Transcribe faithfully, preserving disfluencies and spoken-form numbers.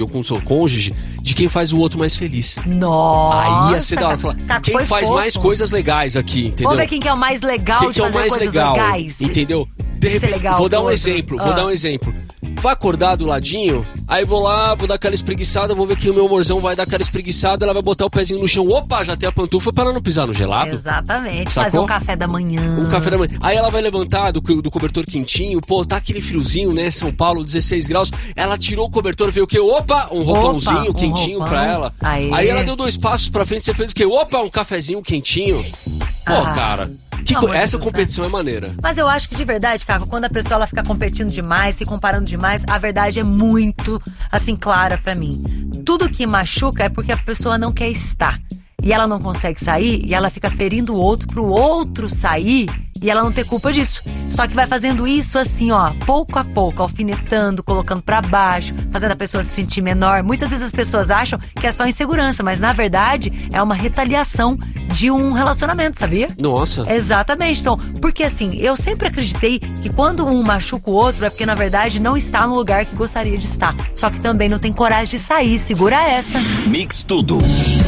cônjuge ou com o seu cônjuge de quem faz o outro mais feliz. Nossa! Aí ia ser da hora. Falar, tá, quem faz fofo. mais coisas legais aqui, entendeu? Vamos ver quem que é o mais legal quem de que é o fazer mais coisas legal, legais. entendeu? De Isso é repente, legal vou dar um outro. exemplo, Ah. vou dar um exemplo. Vai acordar do ladinho, aí vou lá, vou dar aquela espreguiçada, vou ver que o meu amorzão vai dar aquela espreguiçada, ela vai botar o pezinho no chão, opa, já tem a pantufa pra ela não pisar no gelado. Exatamente, Sacou? fazer um café da manhã. Um café da manhã. Aí ela vai levantar do, do cobertor quentinho, pô, tá aquele friozinho, né, São Paulo, dezesseis graus, ela tirou o cobertor, veio o quê? Opa, um roupãozinho Opa, um quentinho roupão. pra ela. Aê. Aí ela deu dois passos pra frente, você fez o quê? Opa, um cafezinho quentinho. Pô, Ah. cara, que Pelo co- amor de essa Deus, competição é maneira. Mas eu acho que de verdade, Caco, quando a pessoa ela fica competindo demais, se comparando demais, a verdade é muito, assim, clara pra mim. Tudo que machuca é porque a pessoa não quer estar. E ela não consegue sair, e ela fica ferindo o outro pro outro sair, e ela não ter culpa disso. Só que vai fazendo isso assim, ó, pouco a pouco, alfinetando, colocando pra baixo, fazendo a pessoa se sentir menor. Muitas vezes as pessoas acham que é só insegurança, mas na verdade é uma retaliação de um relacionamento, sabia? Nossa. Exatamente. Então, porque assim, eu sempre acreditei que quando um machuca o outro é porque na verdade não está no lugar que gostaria de estar. Só que também não tem coragem de sair. Segura essa. Mix Tudo.